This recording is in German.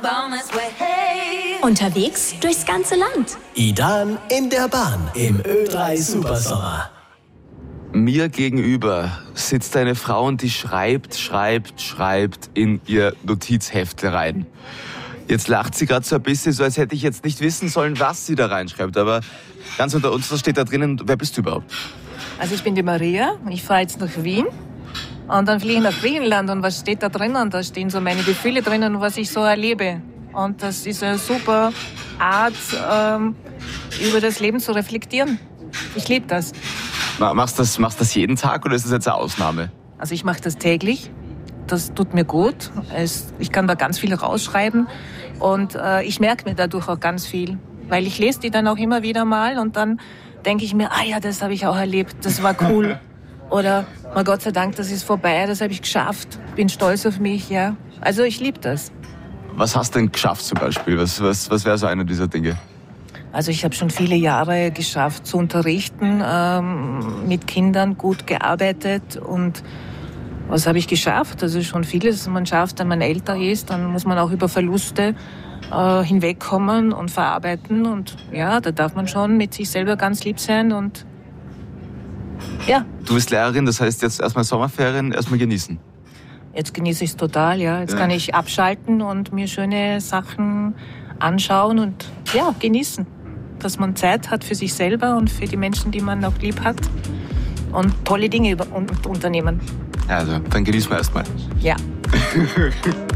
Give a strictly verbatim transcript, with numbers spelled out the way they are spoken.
Unterwegs durchs ganze Land. Idan in der Bahn im Ö drei Supersommer. Mir gegenüber sitzt eine Frau und die schreibt, schreibt, schreibt in ihr Notizheftle rein. Jetzt lacht sie gerade so ein bisschen, so als hätte ich jetzt nicht wissen sollen, was sie da reinschreibt. Aber ganz unter uns, was steht da drinnen? Wer bist du überhaupt? Also ich bin die Maria, ich fahre jetzt nach Wien. Und dann fliege ich nach Griechenland und was steht da drinnen? Da stehen so meine Gefühle drinnen, was ich so erlebe. Und das ist eine super Art, ähm, über das Leben zu reflektieren. Ich liebe das. Machst du das, machst das jeden Tag oder ist das jetzt eine Ausnahme? Also ich mache das täglich. Das tut mir gut. Es, ich kann da ganz viel rausschreiben. Und äh, ich merke mir dadurch auch ganz viel. Weil ich lese die dann auch immer wieder mal und dann denke ich mir, ah ja, das habe ich auch erlebt. Das war cool. Oder, oh Gott sei Dank, das ist vorbei, das habe ich geschafft. Bin stolz auf mich, ja. Also ich liebe das. Was hast du denn geschafft zum Beispiel? Was, was, was wäre so einer dieser Dinge? Also ich habe schon viele Jahre geschafft zu unterrichten, ähm, mit Kindern gut gearbeitet. Und was habe ich geschafft? Also schon vieles man schafft, wenn man älter ist. Dann muss man auch über Verluste äh, hinwegkommen und verarbeiten. Und ja, da darf man schon mit sich selber ganz lieb sein und ja. Du bist Lehrerin, das heißt jetzt erstmal Sommerferien, erstmal genießen. Jetzt genieße ich es total, ja. Jetzt ja. kann ich abschalten und mir schöne Sachen anschauen und ja, genießen. Dass man Zeit hat für sich selber und für die Menschen, die man auch lieb hat. Und tolle Dinge über- und unternehmen. Also, dann genießen wir erstmal. Ja.